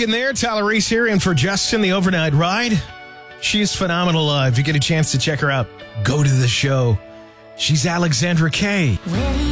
in there. Tyler Reese here in for Justin, the overnight ride. She's phenomenal. If you get a chance to check her out, go to the show. She's Alexandra Kay.